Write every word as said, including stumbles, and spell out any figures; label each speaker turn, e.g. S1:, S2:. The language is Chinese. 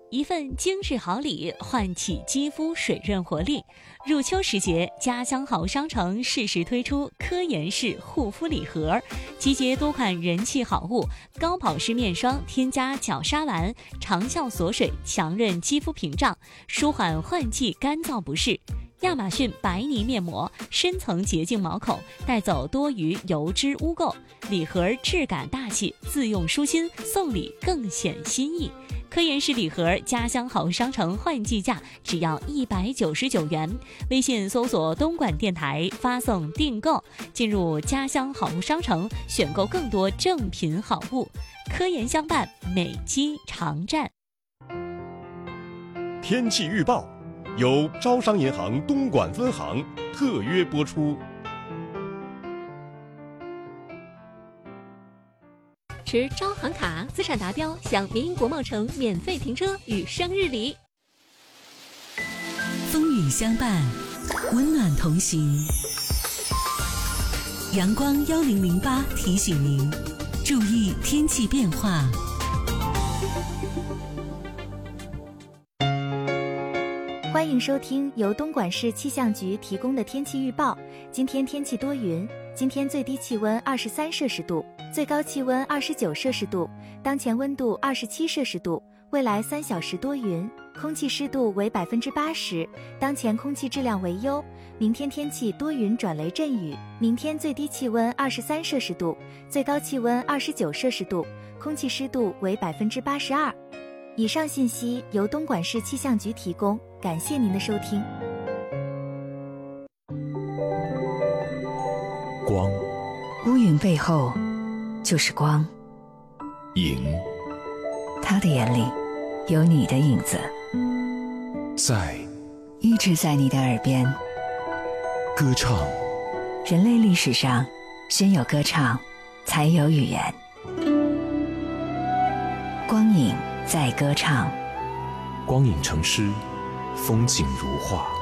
S1: 一份精致好礼，唤起肌肤水润活力。入秋时节，家乡好商城适时推出科颜氏护肤礼盒，集结多款人气好物，高保湿面霜添加角鲨烷，长效锁水，强韧肌肤屏障，舒缓换季干燥不适。亚马逊白泥面膜，深层洁净毛孔，带走多余油脂污垢。礼盒质感大气，自用舒心，送礼更显心意。科颜氏礼盒家乡好商城换季价只要一百九十九元，微信搜索东莞电台发送订购，进入家乡好物商城选购更多正品好物。科颜相伴，美肌常战。
S2: 天气预报由招商银行东莞分行特约播出。
S3: 持招行卡，资产达标享民营国贸城免费停车与生日礼。
S4: 风雨相伴，温暖同行。阳光幺零零八提醒您注意天气变化。
S5: 欢迎收听由东莞市气象局提供的天气预报。今天天气多云，今天最低气温二十三摄氏度，最高气温二十九摄氏度，当前温度二十七摄氏度。未来三小时多云，空气湿度为百分之八十，当前空气质量为优。明天天气多云转雷阵雨，明天最低气温二十三摄氏度，最高气温二十九摄氏度，空气湿度为百分之八十二。以上信息由东莞市气象局提供，感谢您的收听。
S6: 光，
S7: 乌云背后就是光。
S6: 影，
S7: 他的眼里有你的影子，
S6: 在，
S7: 一直在你的耳边。
S6: 歌唱，
S7: 人类历史上先有歌唱，才有语言。光影在歌唱，
S6: 光影成诗，风景如画。